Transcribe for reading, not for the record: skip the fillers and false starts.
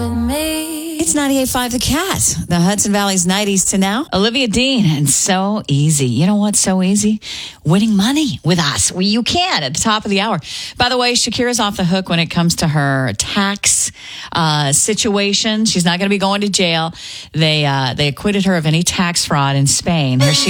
It's 98.5 The Cat, the Hudson Valley's 90s to now. Olivia Dean, and So Easy. You know what's so easy? Winning money with us. You can at the top of the hour. By the way, Shakira's off the hook when it comes to her tax situation. She's not going to be going to jail. They acquitted her of any tax fraud in Spain. Here she